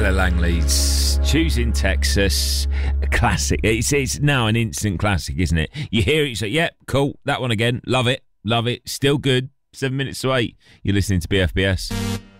Ella Langley's Choosing Texas, a classic. It's now an instant classic, isn't it? You hear it, you say, yep, cool, that one again, love it, still good. 7 minutes to 8, you're listening to BFBS.